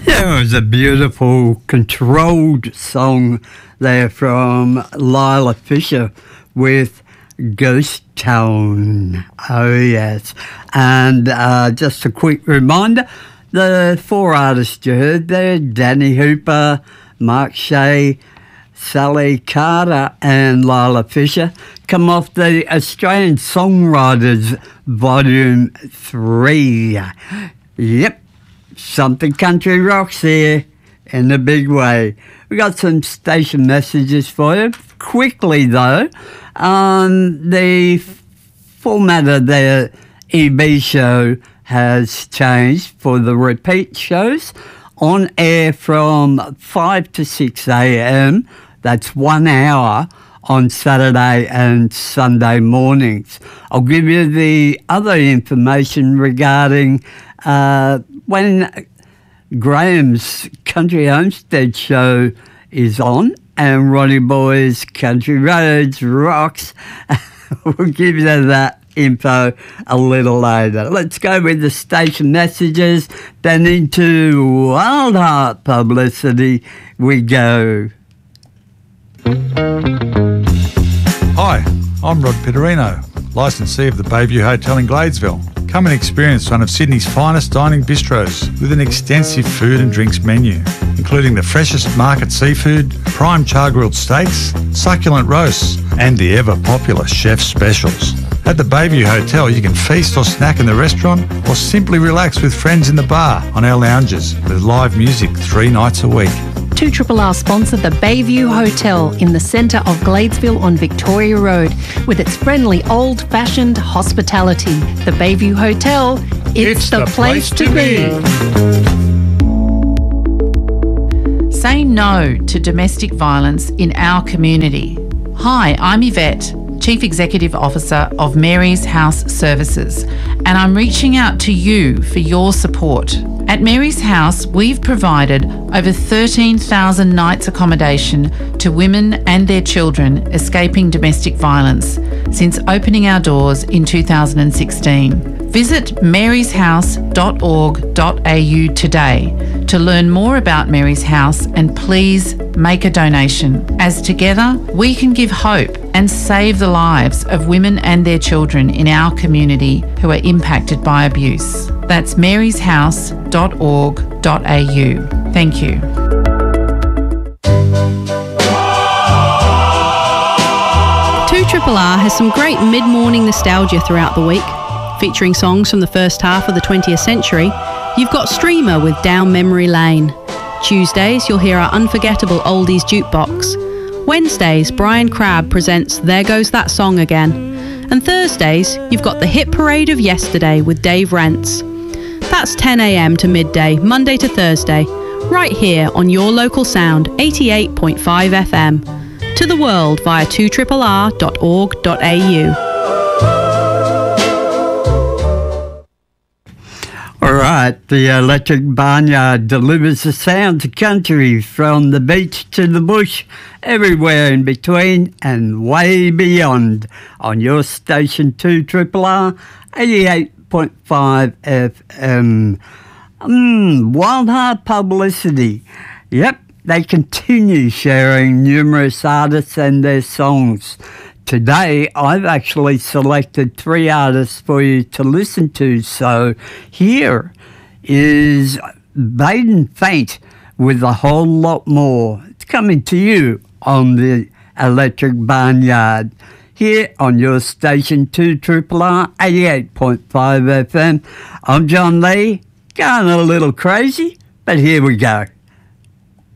It was a beautiful, controlled song there from Lila Fisher with Ghost Town. Oh, yes. And just a quick reminder, the four artists you heard there, Danny Hooper, Mark Shea, Sally Carter and Lila Fisher, come off the Australian Songwriters Volume 3. Yep. Something country rocks here in a big way. We got some station messages for you. Quickly though, the format of the EB show has changed for the repeat shows. On air from 5 to 6 a.m. That's 1 hour on Saturday and Sunday mornings. I'll give you the other information regarding when Graham's Country Homestead show is on and Ronnie Boy's Country Roads Rocks. We'll give you that info a little later. Let's go with the station messages, then into Wild Heart publicity we go. Hi, I'm Rod Pitterino, licensee of the Bayview Hotel in Gladesville. Come and experience one of Sydney's finest dining bistros with an extensive food and drinks menu, including the freshest market seafood, prime char-grilled steaks, succulent roasts, and the ever-popular chef's specials. At the Bayview Hotel, you can feast or snack in the restaurant or simply relax with friends in the bar on our lounges with live music 3 nights a week. 2RRR sponsor the Bayview Hotel in the centre of Gladesville on Victoria Road with its friendly old-fashioned hospitality. The Bayview Hotel, it's the place to be. Say no to domestic violence in our community. Hi, I'm Yvette, Chief Executive Officer of Mary's House Services, and I'm reaching out to you for your support. At Mary's House, we've provided over 13,000 nights accommodation to women and their children escaping domestic violence since opening our doors in 2016. Visit maryshouse.org.au today to learn more about Mary's House and please make a donation, as together we can give hope and save the lives of women and their children in our community who are impacted by abuse. That's maryshouse.org.au. Thank you. 2RRR has some great mid-morning nostalgia throughout the week. Featuring songs from the first half of the 20th century, you've got Streamer with Down Memory Lane. Tuesdays, you'll hear our unforgettable oldies jukebox. Wednesdays, Brian Crabb presents There Goes That Song Again. And Thursdays, you've got the hit parade of yesterday with Dave Rents. That's 10 a.m. to midday, Monday to Thursday, right here on your local sound, 88.5 FM. To the world via 2RRR.org.au. All right, the Electric Barnyard delivers the sound of country from the beach to the bush, everywhere in between and way beyond on your station 2RRR 88.5 FM. Wild Heart publicity. Yep, they continue sharing numerous artists and their songs. Today, I've actually selected 3 artists for you to listen to. So here is Baden Faint with A Whole Lot More. It's coming to you on the Electric Barnyard. Here on your station 2RRR 88.5 FM. I'm John Lee, going a little crazy, but here we go.